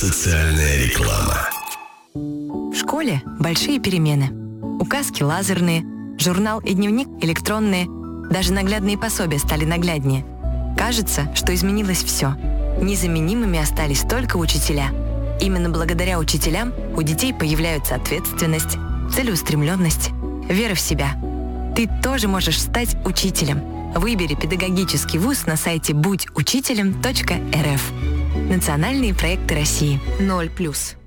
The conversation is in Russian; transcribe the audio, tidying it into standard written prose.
Социальная реклама. В школе большие перемены. Указки лазерные, журнал и дневник электронные, даже наглядные пособия стали нагляднее. Кажется, что изменилось все. Незаменимыми остались только учителя. Именно благодаря учителям у детей появляются ответственность, целеустремленность, вера в себя. Ты тоже можешь стать учителем. Выбери педагогический вуз на сайте будьучителем.рф. Национальные проекты России. 0+.